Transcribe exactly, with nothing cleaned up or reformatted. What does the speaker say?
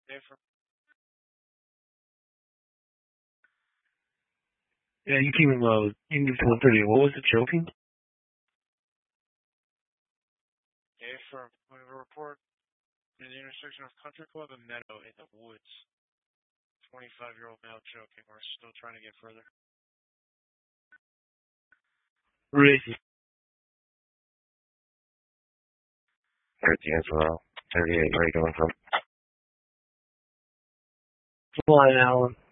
Yeah, you keep him low. You can give it to one thirty. What was it, choking? A firm. We have a report in the intersection of Country Club and Meadow in the woods. twenty-five-year-old male choking. We're still trying to get further. Where is he? thirty as well. thirty-eight, where are you going from? Flying Allen.